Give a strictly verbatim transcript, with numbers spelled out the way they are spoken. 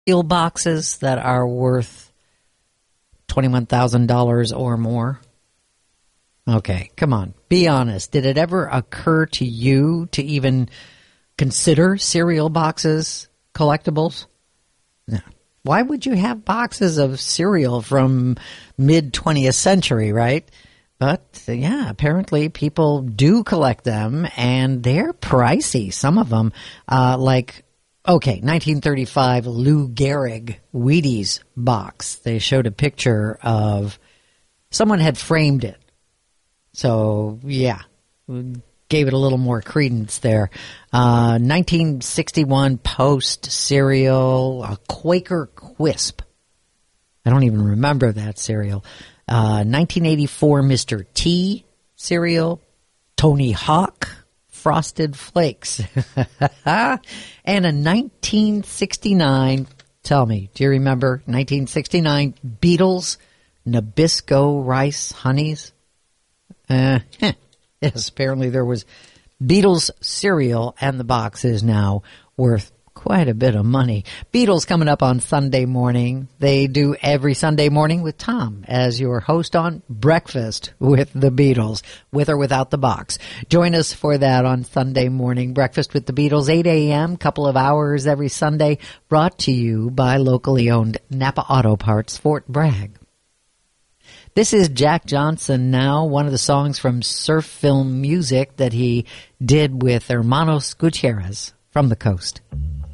cereal boxes that are worth twenty-one thousand dollars or more? Okay, come on. Be honest. Did it ever occur to you to even consider cereal boxes collectibles? No. Why would you have boxes of cereal from mid-twentieth century, right? But, yeah, apparently people do collect them, and they're pricey, some of them. Uh, like, okay, nineteen thirty-five Lou Gehrig Wheaties box. They showed a picture of someone had framed it. So, yeah, gave it a little more credence there. Uh, nineteen sixty-one Post cereal, a Quaker Quisp. I don't even remember that cereal. Uh, nineteen eighty-four Mister T cereal, Tony Hawk Frosted Flakes, and a nineteen sixty-nine, tell me, do you remember nineteen sixty-nine Beatles Nabisco Rice Honeys? Uh, heh. Yes, apparently there was Beatles cereal, and the box is now worth quite a bit of money. Beatles coming up on Sunday morning. They do every Sunday morning with Tom as your host on Breakfast with the Beatles, with or without the box. Join us for that on Sunday morning. Breakfast with the Beatles, eight a.m., couple of hours every Sunday, brought to you by locally owned Napa Auto Parts, Fort Bragg. This is Jack Johnson now, one of the songs from Surf Film Music that he did with Hermanos Gutierrez from the coast.